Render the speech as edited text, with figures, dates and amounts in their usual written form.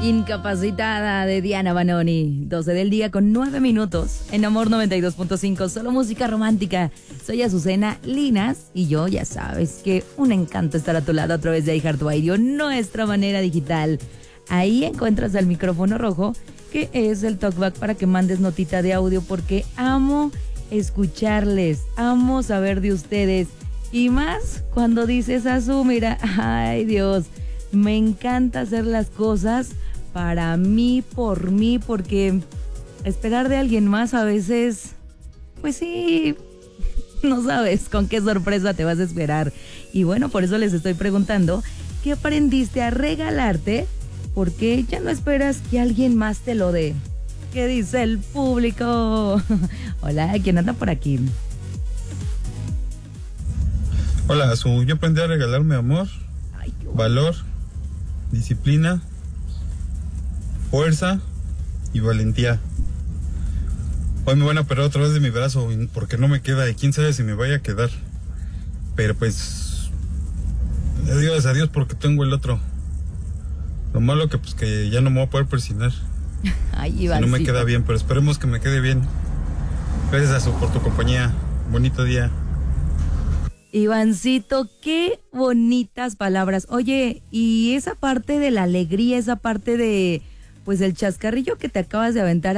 Incapacitada de Diana Banoni. 12 del día con 9 minutos. En Amor 92.5, solo música romántica. Soy Azucena Linas y yo, ya sabes que un encanto estar a tu lado a través de iHeartRadio, nuestra manera digital. Ahí encuentras el micrófono rojo, que es el talkback para que mandes notita de audio, porque amo escucharles, amo saber de ustedes. Y más cuando dices, Azu, mira, ay Dios, me encanta hacer las cosas para mí, por mí, porque esperar de alguien más a veces, pues sí, no sabes con qué sorpresa te vas a esperar. Y bueno, por eso les estoy preguntando, ¿qué aprendiste a regalarte? Porque ya no esperas que alguien más te lo dé. ¿Qué dice el público? Hola, ¿quién anda por aquí? Hola, Azu, yo aprendí a regalarme amor, valor, disciplina, fuerza y valentía. Hoy me van a operar otra vez de mi brazo porque no me queda y quién sabe si me vaya a quedar. Pero pues, gracias a Dios porque tengo el otro. Lo malo que ya no me voy a poder persignar. Ay, si no me queda bien, pero esperemos que me quede bien. Gracias, Azu, por tu compañía. Bonito día. Ivancito, qué bonitas palabras. Oye, y esa parte de la alegría, esa parte de, pues el chascarrillo que te acabas de aventar